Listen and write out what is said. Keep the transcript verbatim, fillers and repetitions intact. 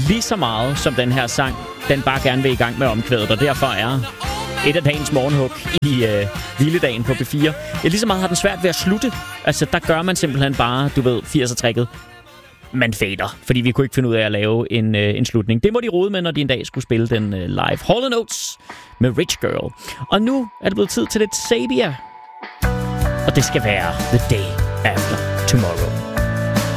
lige så meget som den her sang, den bare gerne vil i gang med omkvædet, og derfor er et af dagens morgenhug i øh, hviledagen på P fire. Ja, lige så meget har den svært ved at slutte. Altså, der gør man simpelthen bare, du ved, firser-trækket. Man fader, fordi vi kunne ikke finde ud af at lave en, øh, en slutning. Det må de rode med, når de en dag skulle spille den øh, live. Hall and Oates med Rich Girl. Og nu er det blevet tid til lidt Sabia. Og det skal være The Day After Tomorrow.